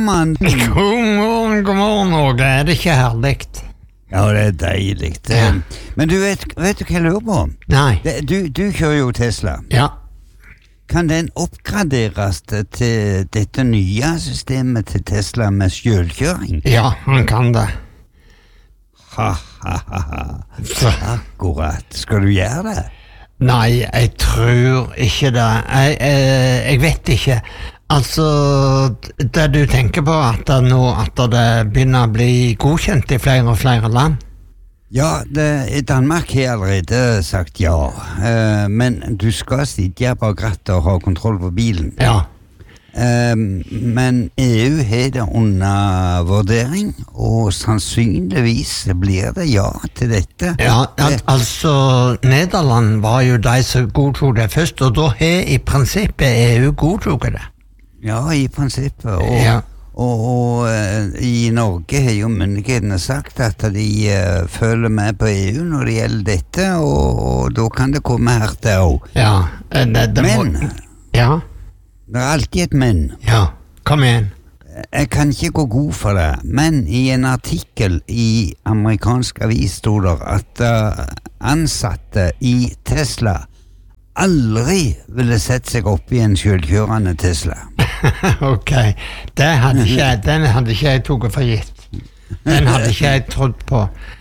man. God morgen, Åge. Er det ikke herlig? Ja, det deilig. Ja. Men du vet du hva jeg lurer på? Nei. Du kjører jo Tesla. Ja. Kan den oppgraderes til dette nye systemet til Tesla med selvkjøring? Ja, han kan det. Ha. Akkurat. Skal du gjøre det? Nei, jeg tror ikke det. Jeg vet ikke. Altså, det du tenker på at det begynner å bli godkjent i flere og flere land? Ja, Danmark har allerede sagt ja, men du skal sitte bak rattet og ha kontroll på bilen. Ja. Men EU har det under vurdering, og sannsynligvis blir det ja til dette. Ja, altså, Nederland var jo de som godtog det først, og da har i prinsippet EU godtog det. Ja, i prinsippet, Ja. Og i Norge har jo myndighetene sagt at de følger med på EU når det gjelder dette, og da kan det komme her til også. Ja, Men, Ja, det er alltid et men. ja, kom igjen. Jeg kan ikke gå god for det, men i en artikkel i amerikansk avis stod det at ansatte i Tesla aldri ville sett seg opp i en selvkjørende Tesla. Ok, den hadde ikke jeg tatt for gitt. Den hadde ikke jeg trodd på.